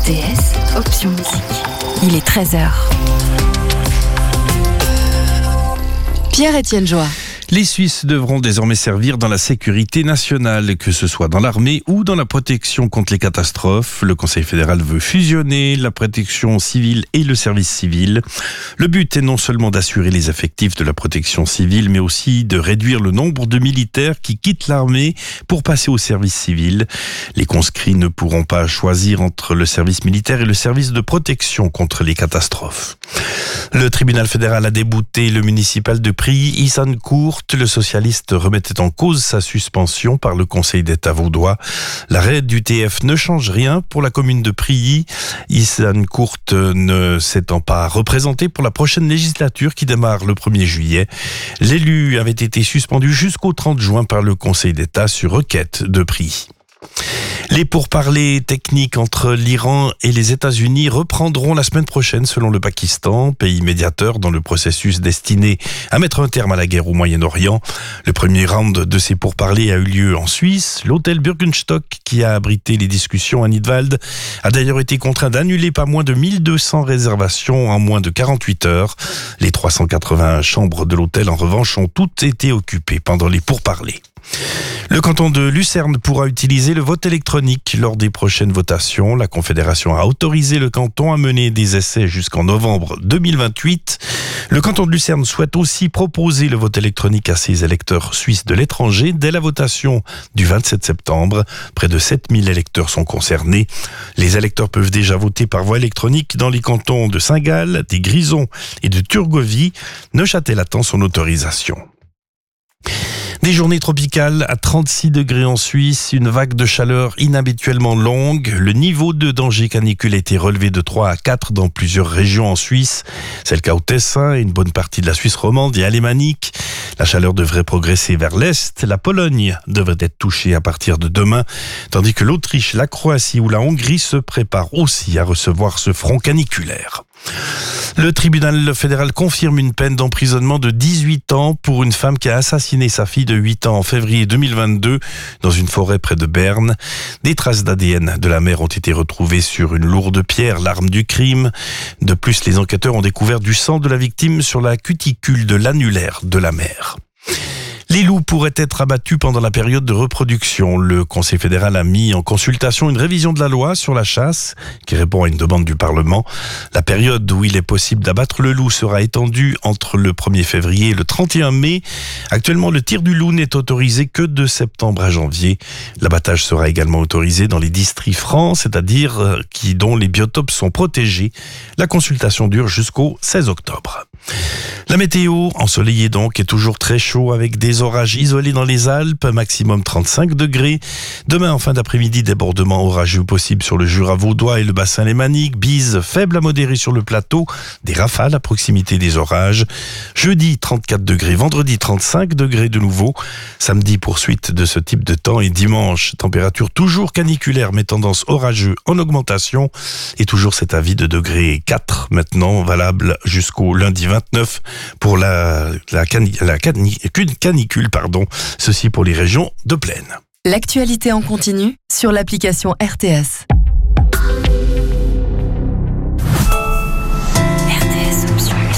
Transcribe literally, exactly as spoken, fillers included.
R T S, option musique. Il est treize heures. Pierre-Étienne Joie. Les Suisses devront désormais servir dans la sécurité nationale, que ce soit dans l'armée ou dans la protection contre les catastrophes. Le Conseil fédéral veut fusionner la protection civile et le service civil. Le but est non seulement d'assurer les effectifs de la protection civile, mais aussi de réduire le nombre de militaires qui quittent l'armée pour passer au service civil. Les conscrits ne pourront pas choisir entre le service militaire et le service de protection contre les catastrophes. Le tribunal fédéral a débouté le municipal de Prilly, Issancourt. Le socialiste remettait en cause sa suspension par le Conseil d'État vaudois. L'arrêt du T F ne change rien pour la commune de Prilly. Issancourt ne s'étant pas représenté pour la prochaine législature qui démarre le premier juillet. L'élu avait été suspendu jusqu'au trente juin par le Conseil d'État sur requête de Prilly. Les pourparlers techniques entre l'Iran et les États-Unis reprendront la semaine prochaine selon le Pakistan, pays médiateur dans le processus destiné à mettre un terme à la guerre au Moyen-Orient. Le premier round de ces pourparlers a eu lieu en Suisse. L'hôtel Bürgenstock, qui a abrité les discussions à Nidwald, a d'ailleurs été contraint d'annuler pas moins de mille deux cents réservations en moins de quarante-huit heures. Les trois cent quatre-vingts chambres de l'hôtel, en revanche, ont toutes été occupées pendant les pourparlers. Le canton de Lucerne pourra utiliser le vote électronique lors des prochaines votations. La Confédération a autorisé le canton à mener des essais jusqu'en novembre deux mille vingt-huit. Le canton de Lucerne souhaite aussi proposer le vote électronique à ses électeurs suisses de l'étranger dès la votation du vingt-sept septembre. Près de sept mille électeurs sont concernés. Les électeurs peuvent déjà voter par voie électronique dans les cantons de Saint-Gall, des Grisons et de Turgovie. Neuchâtel attend son autorisation. Des journées tropicales à trente-six degrés en Suisse, une vague de chaleur inhabituellement longue. Le niveau de danger canicule a été relevé de trois à quatre dans plusieurs régions en Suisse. C'est le cas au Tessin et une bonne partie de la Suisse romande et alémanique. La chaleur devrait progresser vers l'est. La Pologne devrait être touchée à partir de demain, tandis que l'Autriche, la Croatie ou la Hongrie se préparent aussi à recevoir ce front caniculaire. Le tribunal fédéral confirme une peine d'emprisonnement de dix-huit ans pour une femme qui a assassiné sa fille de huit ans en février deux mille vingt-deux dans une forêt près de Berne. Des traces d'A D N de la mère ont été retrouvées sur une lourde pierre, l'arme du crime. De plus, les enquêteurs ont découvert du sang de la victime sur la cuticule de l'annulaire de la mère. Les loups pourraient être abattus pendant la période de reproduction. Le Conseil fédéral a mis en consultation une révision de la loi sur la chasse qui répond à une demande du Parlement. La période où il est possible d'abattre le loup sera étendue entre le premier février et le trente et un mai. Actuellement, le tir du loup n'est autorisé que de septembre à janvier. L'abattage sera également autorisé dans les districts francs, c'est-à-dire qui dont les biotopes sont protégés. La consultation dure jusqu'au seize octobre. La météo, ensoleillée donc, est toujours très chaud avec des orages isolés dans les Alpes, maximum trente-cinq degrés. Demain, en fin d'après-midi, débordements orageux possibles sur le Jura vaudois et le bassin lémanique. Bise faible à modérée sur le plateau, des rafales à proximité des orages. Jeudi, trente-quatre degrés. Vendredi, trente-cinq degrés de nouveau. Samedi, poursuite de ce type de temps. Et dimanche, température toujours caniculaire, mais tendance orageux en augmentation. Et toujours cet avis de degré quatre, maintenant valable jusqu'au lundi vingt-neuf pour la, la, cani, la cani, canicule, pardon. Ceci pour les régions de plaine. L'actualité en continu sur l'application R T S.